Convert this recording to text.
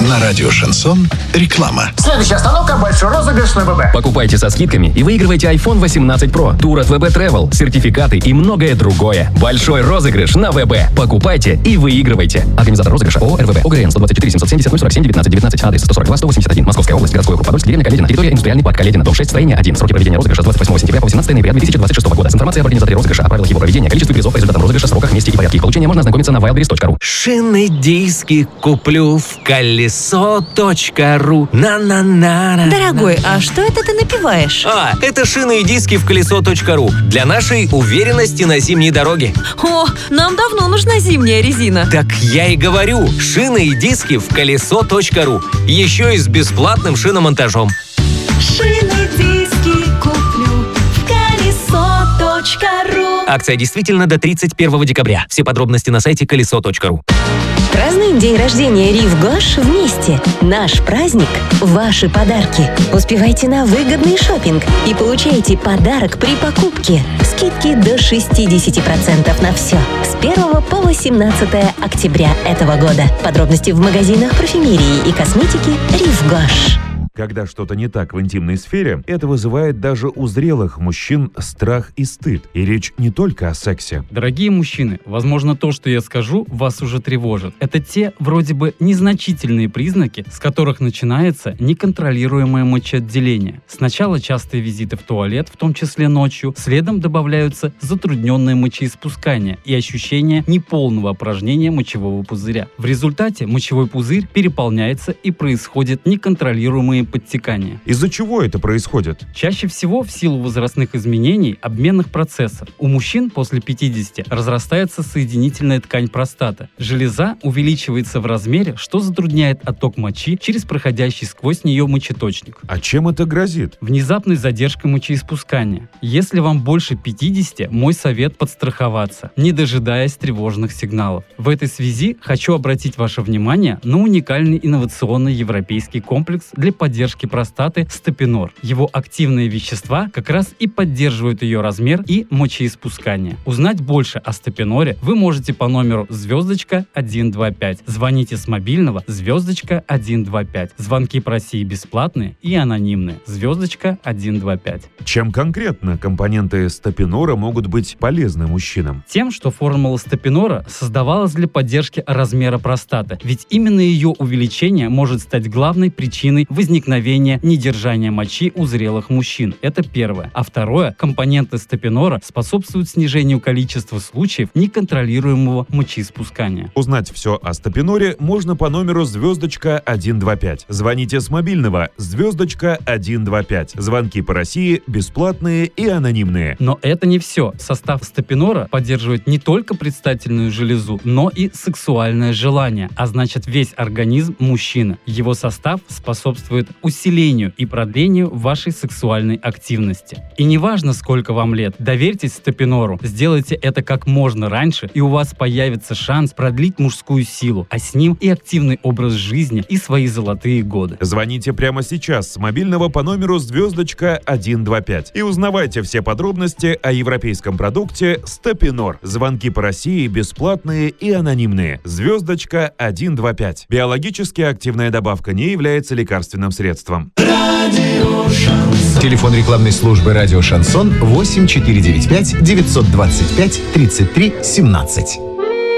На радио «Шансон» реклама. Следующая остановка – большой розыгрыш на ВБ. Покупайте со скидками и выигрывайте iPhone 18 Pro, тур от ВБ Travel, сертификаты и многое другое. Большой розыгрыш на ВБ. Покупайте и выигрывайте. Организатор розыгрыша ООО РВБ. ОГРН 124 770 047 19 19. Адрес 142 181. Московская область. Городской округ Подольск. Деревня Каледина. Территория индустриальный парк Каледина. Дом 6. Строение 1. Сроки проведения розыгрыша с 28 сентября по 18 ноября 2026 года. С информацией об организаторе розыгрыша, о правилах его проведения, количестве призов по результатам розыгрыша, сроках, месте и порядке их получения можно ознакомиться на wildberries.ru. Шины диски куплю в колесо.ру. На-на-на. Дорогой, а что это ты напиваешь? Это шины и диски в колесо.ру. Для нашей уверенности на зимней дороге. О, нам давно нужна зимняя резина. Так я и говорю, шины и диски в колесо.ру. Еще и с бесплатным шиномонтажом. Шины, диски куплю в колесо.ру. Акция действительно до 31 декабря. Все подробности на сайте колесо.ру. Празднуем день рождения Рив Гош вместе. Наш праздник – ваши подарки. Успевайте на выгодный шопинг и получайте подарок при покупке. Скидки до 60% на все. С 1 по 18 октября этого года. Подробности в магазинах парфюмерии и косметики Рив Гош. Когда что-то не так в интимной сфере, это вызывает даже у зрелых мужчин страх и стыд. И речь не только о сексе. Дорогие мужчины, возможно, то, что я скажу, вас уже тревожит. Это те, вроде бы, незначительные признаки, с которых начинается неконтролируемое мочеотделение. Сначала частые визиты в туалет, в том числе ночью, следом добавляются затрудненное мочеиспускание и ощущение неполного опорожнения мочевого пузыря. В результате мочевой пузырь переполняется и происходит неконтролируемые подтекания. Из-за чего это происходит? Чаще всего в силу возрастных изменений обменных процессов. У мужчин после 50 разрастается соединительная ткань простаты. Железа увеличивается в размере, что затрудняет отток мочи через проходящий сквозь нее мочеточник. А чем это грозит? Внезапной задержкой мочеиспускания. Если вам больше 50, мой совет подстраховаться, не дожидаясь тревожных сигналов. В этой связи хочу обратить ваше внимание на уникальный инновационный европейский комплекс для поддержки простаты Степинор. Его активные вещества как раз и поддерживают ее размер и мочеиспускание. Узнать больше о Степиноре вы можете по номеру *125. Звоните с мобильного *125. Звонки по России бесплатные и анонимные. *125. Чем конкретно компоненты Степинора могут быть полезны мужчинам? Тем, что формула Степинора создавалась для поддержки размера простаты, ведь именно ее увеличение может стать главной причиной возникновения недержания мочи у зрелых мужчин. Это первое. А второе, компоненты Степинора способствуют снижению количества случаев неконтролируемого мочеиспускания. Узнать все о Степиноре можно по номеру *125. Звоните с мобильного *125. Звонки по России бесплатные и анонимные. Но это не все. Состав Степинора поддерживает не только предстательную железу, но и сексуальное желание, а значит весь организм мужчины. Его состав способствует усилению и продлению вашей сексуальной активности. И неважно, сколько вам лет, доверьтесь Степинору, сделайте это как можно раньше, и у вас появится шанс продлить мужскую силу, а с ним и активный образ жизни, и свои золотые годы. Звоните прямо сейчас с мобильного по номеру *125 и узнавайте все подробности о европейском продукте Степинор. Звонки по России бесплатные и анонимные. *125. Биологически активная добавка не является лекарственным средством. Телефон рекламной службы «Радио Шансон» 8495 925 33 17.